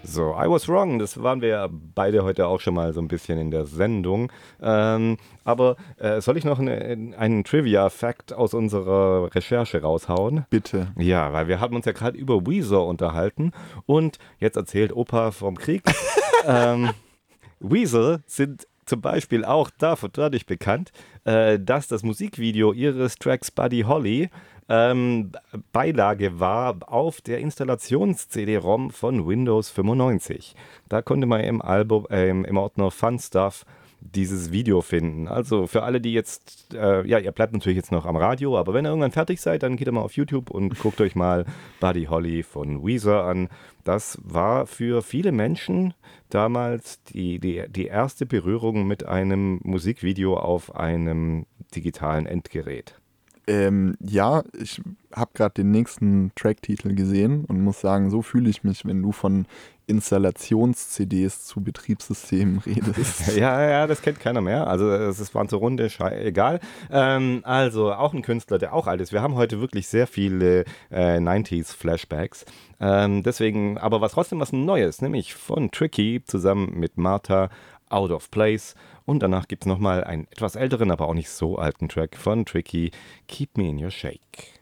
So, I was wrong. Das waren wir ja beide heute auch schon mal so ein bisschen in der Sendung. Aber soll ich noch einen Trivia-Fact aus unserer Recherche raushauen? Bitte. Ja, weil wir haben uns ja gerade über Weezer unterhalten und jetzt erzählt Opa vom Krieg. Weezer sind zum Beispiel auch dadurch bekannt, dass das Musikvideo ihres Tracks Buddy Holly Beilage war auf der Installations-CD-ROM von Windows 95. Da konnte man im Ordner Fun Stuff dieses Video finden. Also für alle, die jetzt, ihr bleibt natürlich jetzt noch am Radio, aber wenn ihr irgendwann fertig seid, dann geht ihr mal auf YouTube und guckt euch mal Buddy Holly von Weezer an. Das war für viele Menschen damals die erste Berührung mit einem Musikvideo auf einem digitalen Endgerät. Ja, ich habe gerade den nächsten Tracktitel gesehen und muss sagen, so fühle ich mich, wenn du von Installations-CDs zu Betriebssystemen redest. Ja, das kennt keiner mehr. Also es war zur Runde, egal. Also auch ein Künstler, der auch alt ist. Wir haben heute wirklich sehr viele 90s-Flashbacks. Deswegen, aber trotzdem was Neues, nämlich von Tricky zusammen mit Martha, Out of Place. Und danach gibt es nochmal einen etwas älteren, aber auch nicht so alten Track von Tricky, Keep Me in Your Shake.